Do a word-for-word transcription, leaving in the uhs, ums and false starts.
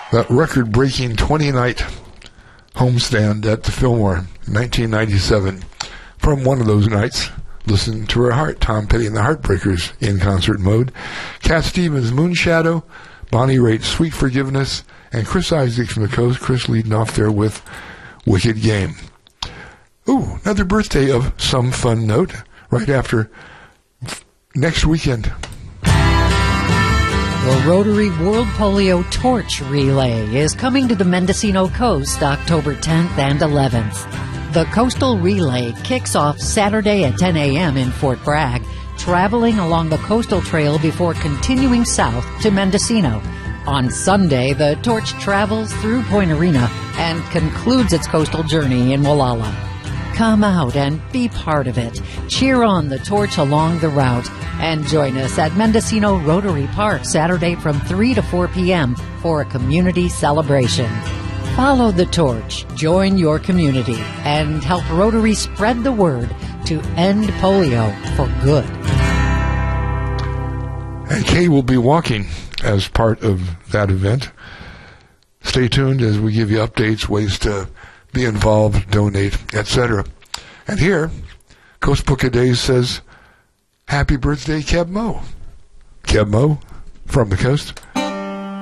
That record-breaking twenty-night homestand at the Fillmore in nineteen ninety-seven. From one of those nights, listen to Her Heart, Tom Petty and the Heartbreakers in concert mode, Cat Stevens' Moonshadow, Bonnie Raitt's Sweet Forgiveness, and Chris Isaacs from the Coast, Chris leading off there with Wicked Game. Ooh, another birthday of some fun note right after f- next weekend. The Rotary World Polio Torch Relay is coming to the Mendocino Coast October tenth and eleventh. The Coastal Relay kicks off Saturday at ten a.m. in Fort Bragg, traveling along the coastal trail before continuing south to Mendocino. On Sunday, the torch travels through Point Arena and concludes its coastal journey in Wallala. Come out and be part of it. Cheer on the torch along the route and join us at Mendocino Rotary Park Saturday from three to four p.m. for a community celebration. Follow the torch, join your community, and help Rotary spread the word to end polio for good. And Kay will be walking as part of that event. Stay tuned as we give you updates, ways to be involved, donate, et cetera. And here, Coast Book of Days says, Happy birthday, Keb Mo. Keb Mo from the coast.